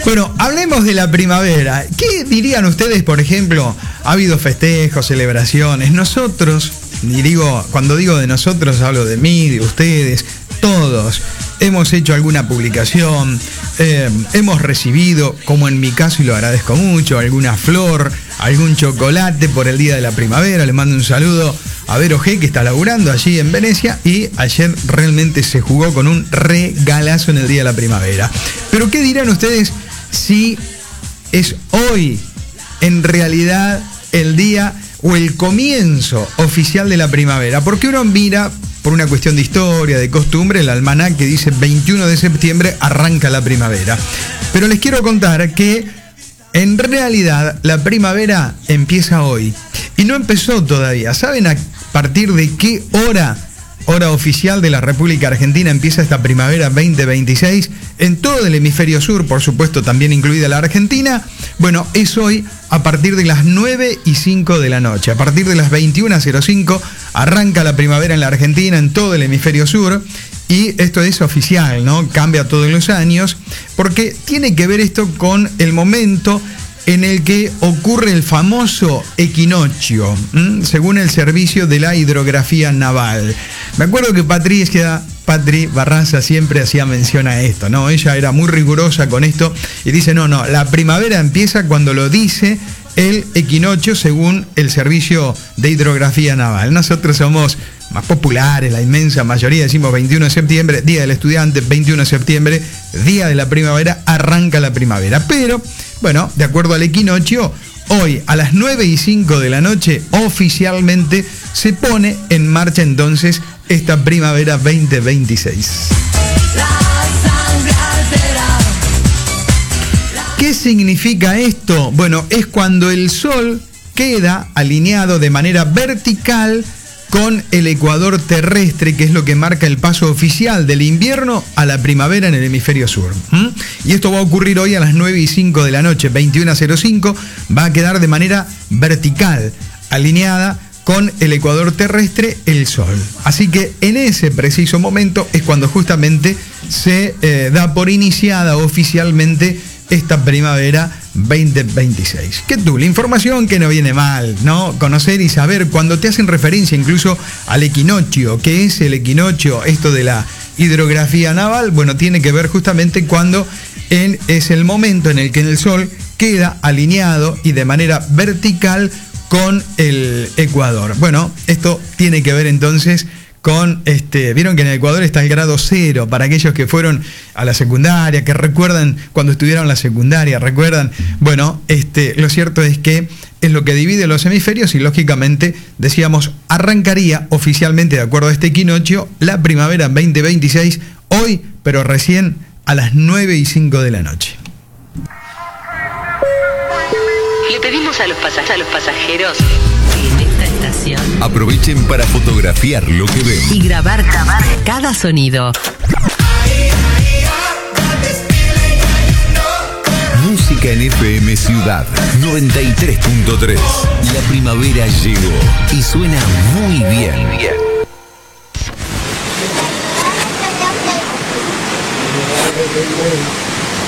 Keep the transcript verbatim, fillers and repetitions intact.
Bueno, hablemos de la primavera. ¿Qué dirían ustedes, por ejemplo? Ha habido festejos, celebraciones. Nosotros, y digo, cuando digo de nosotros, hablo de mí, de ustedes, todos. Hemos hecho alguna publicación, eh, hemos recibido, como en mi caso, y lo agradezco mucho, alguna flor, algún chocolate por el día de la primavera. Le mando un saludo a Vero G, que está laburando allí en Venecia, y ayer realmente se jugó con un regalazo en el día de la primavera. Pero ¿qué dirán ustedes si es hoy en realidad el día o el comienzo oficial de la primavera? Porque uno mira, por una cuestión de historia, de costumbre, el almanaque dice veintiuno de septiembre arranca la primavera. Pero les quiero contar que en realidad la primavera empieza hoy. Y no empezó todavía. ¿Saben a partir de qué hora, hora oficial de la República Argentina, empieza esta primavera veinte veintiséis? En todo el hemisferio sur, por supuesto, también incluida la Argentina. Bueno, es hoy a partir de las nueve y cinco de la noche. A partir de las veintiuna cero cinco arranca la primavera en la Argentina, en todo el hemisferio sur. Y esto es oficial, ¿no? Cambia todos los años, porque tiene que ver esto con el momento en el que ocurre el famoso equinoccio, ¿m? Según el Servicio de la Hidrografía Naval. Me acuerdo que Patricia, Patri Barraza siempre hacía mención a esto, ¿no? Ella era muy rigurosa con esto y dice, no, no, la primavera empieza cuando lo dice el equinoccio según el Servicio de Hidrografía Naval. Nosotros somos más populares, la inmensa mayoría decimos veintiuno de septiembre, Día del Estudiante, veintiuno de septiembre, Día de la Primavera, arranca la primavera. Pero, bueno, de acuerdo al equinoccio, hoy a las nueve y cinco de la noche oficialmente se pone en marcha entonces esta primavera veinte veintiséis. ¿Qué significa esto? Bueno, es cuando el sol queda alineado de manera vertical con el ecuador terrestre, que es lo que marca el paso oficial del invierno a la primavera en el hemisferio sur. ¿Mm? Y esto va a ocurrir hoy a las nueve y cinco de la noche, veintiuna cero cinco, va a quedar de manera vertical, alineada con el ecuador terrestre, el sol. Así que en ese preciso momento es cuando justamente se eh, da por iniciada oficialmente esta primavera veinte veintiséis. ¿Qué tú? La información que no viene mal, ¿no? Conocer y saber cuando te hacen referencia incluso al equinoccio. ¿Qué es el equinoccio? Esto de la hidrografía naval, bueno, tiene que ver justamente cuando en, es el momento en el que el sol queda alineado y de manera vertical con el ecuador. Bueno, esto tiene que ver entonces con, este, vieron que en el Ecuador está el grado cero, para aquellos que fueron a la secundaria, que recuerdan cuando estudiaron la secundaria, recuerdan, bueno, este, lo cierto es que es lo que divide los hemisferios y lógicamente, decíamos, arrancaría oficialmente, de acuerdo a este equinoccio, la primavera veinte veintiséis, hoy, pero recién a las nueve y cinco de la noche. Le pedimos a los, pas- a los pasajeros en esta estación aprovechen para fotografiar lo que ven y grabar, grabar cada sonido. Música en F M Ciudad noventa y tres punto tres. La primavera llegó y suena muy bien.